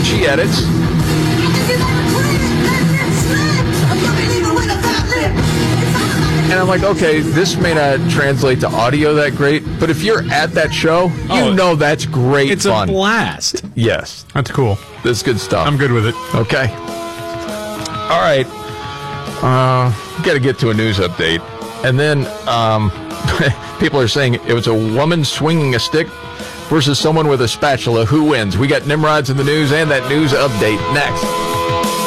and she edits. And I'm like, okay, this may not translate to audio that great, but if you're at that show, you know that's great it's fun. It's a blast. Yes. That's cool. This is good stuff. I'm good with it. Okay. All right. Got to get to a news update. And then people are saying it was a woman swinging a stick versus someone with a spatula. Who wins? We got Nimrods in the news and that news update next.